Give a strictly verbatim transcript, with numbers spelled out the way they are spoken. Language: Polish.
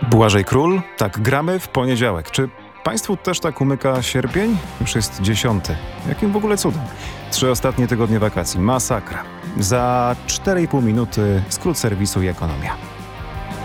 Błażej Król, tak gramy w poniedziałek. Czy państwu też tak umyka sierpień? Już jest dziesiąty. Jakim w ogóle cudem? Trzy ostatnie tygodnie wakacji. Masakra. Za cztery i pół minuty skrót serwisu i ekonomia.